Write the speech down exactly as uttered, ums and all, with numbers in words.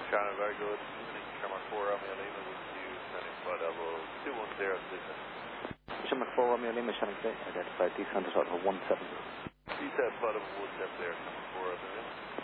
China, very good. Shamrock four Romeo Lima with you, sending flight level two one zero descent. Shamrock four Romeo Lima, Shannon six, identified descent at one seven. Descent flight level one seven zero, Shamrock four Romeo Lima.